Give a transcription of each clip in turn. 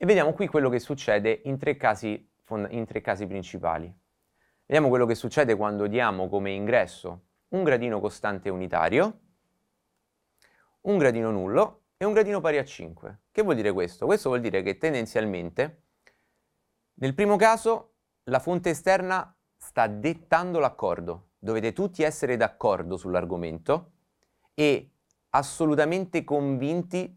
E vediamo qui quello che succede in tre casi principali. Vediamo quello che succede quando diamo come ingresso un gradino costante unitario, un gradino nullo e un gradino pari a 5. Che vuol dire questo? Questo vuol dire che tendenzialmente nel primo caso la fonte esterna sta dettando l'accordo. Dovete tutti essere d'accordo sull'argomento e assolutamente convinti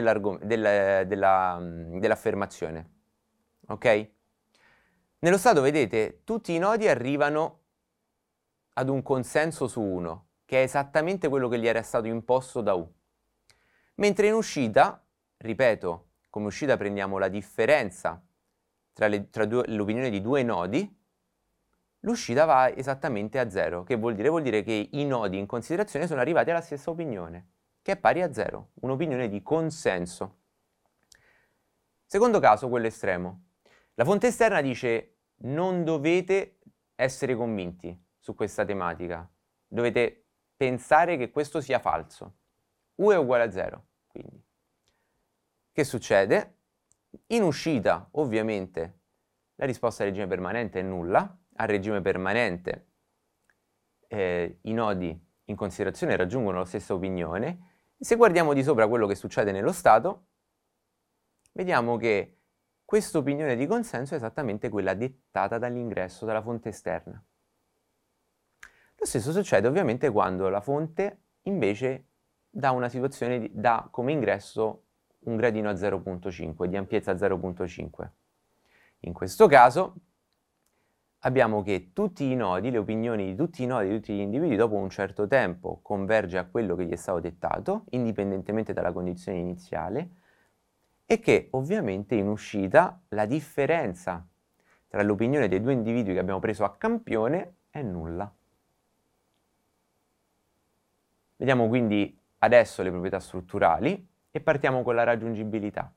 dell'affermazione. Ok? Nello stato, vedete, tutti i nodi arrivano ad un consenso su 1, che è esattamente quello che gli era stato imposto da U. Mentre in uscita, ripeto, come uscita prendiamo la differenza tra l'opinione di due nodi, l'uscita va esattamente a 0. Che vuol dire? Vuol dire che i nodi in considerazione sono arrivati alla stessa opinione, che è pari a 0, un'opinione di consenso. Secondo caso, quello estremo. La fonte esterna dice: non dovete essere convinti su questa tematica, dovete pensare che questo sia falso. U è uguale a 0, quindi. Che succede? In uscita, ovviamente, la risposta al regime permanente è nulla. Al regime permanente i nodi in considerazione raggiungono la stessa opinione. Se guardiamo di sopra quello che succede nello stato, vediamo che questa opinione di consenso è esattamente quella dettata dall'ingresso dalla fonte esterna. Lo stesso succede ovviamente quando la fonte invece dà come ingresso un gradino a 0,5, di ampiezza 0,5. In questo caso abbiamo che tutti i nodi, le opinioni di tutti i nodi di tutti gli individui dopo un certo tempo converge a quello che gli è stato dettato, indipendentemente dalla condizione iniziale, e che ovviamente in uscita la differenza tra l'opinione dei due individui che abbiamo preso a campione è nulla. Vediamo quindi adesso le proprietà strutturali e partiamo con la raggiungibilità.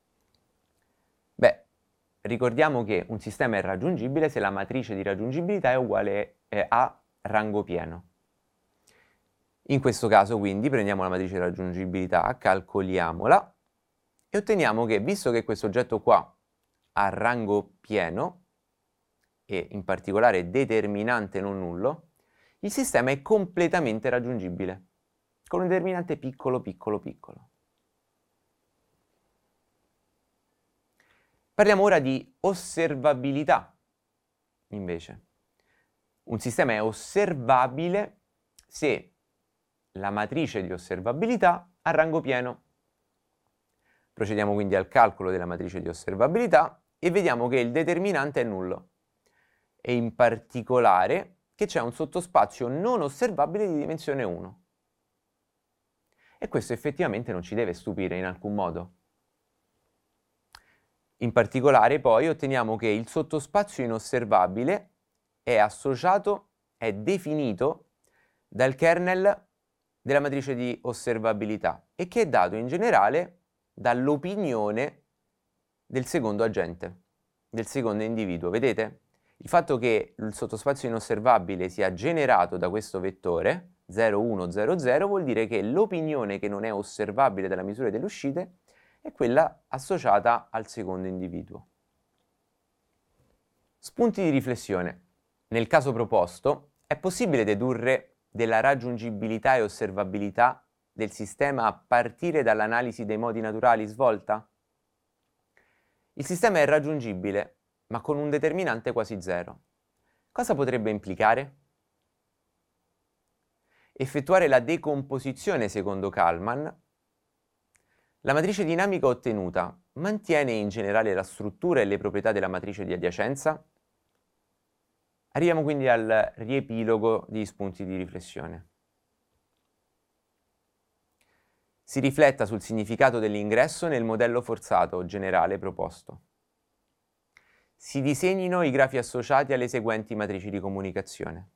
Beh, ricordiamo che un sistema è raggiungibile se la matrice di raggiungibilità è uguale a rango pieno. In questo caso quindi prendiamo la matrice di raggiungibilità, calcoliamola e otteniamo che, visto che questo oggetto qua ha rango pieno e in particolare determinante non nullo, il sistema è completamente raggiungibile con un determinante piccolo piccolo piccolo. Parliamo ora di osservabilità, invece. Un sistema è osservabile se la matrice di osservabilità ha rango pieno. Procediamo quindi al calcolo della matrice di osservabilità e vediamo che il determinante è nullo e in particolare che c'è un sottospazio non osservabile di dimensione 1. E questo effettivamente non ci deve stupire in alcun modo. In particolare poi otteniamo che il sottospazio inosservabile è definito dal kernel della matrice di osservabilità e che è dato in generale dall'opinione del secondo agente, del secondo individuo. Vedete? Il fatto che il sottospazio inosservabile sia generato da questo vettore 0, 1, 0, 0 vuol dire che l'opinione che non è osservabile dalla misura delle uscite è quella associata al secondo individuo. Spunti di riflessione. Nel caso proposto, è possibile dedurre della raggiungibilità e osservabilità del sistema a partire dall'analisi dei modi naturali svolta? Il sistema è raggiungibile, ma con un determinante quasi 0. Cosa potrebbe implicare? Effettuare la decomposizione secondo Kalman. La matrice dinamica ottenuta mantiene in generale la struttura e le proprietà della matrice di adiacenza? Arriviamo quindi al riepilogo di spunti di riflessione. Si rifletta sul significato dell'ingresso nel modello forzato generale proposto. Si disegnino i grafi associati alle seguenti matrici di comunicazione.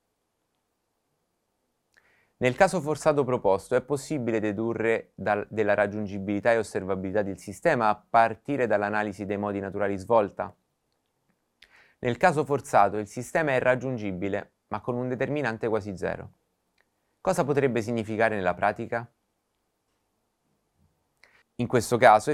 Nel caso forzato proposto è possibile dedurre della raggiungibilità e osservabilità del sistema a partire dall'analisi dei modi naturali svolta? Nel caso forzato il sistema è raggiungibile, ma con un determinante quasi 0. Cosa potrebbe significare nella pratica? In questo caso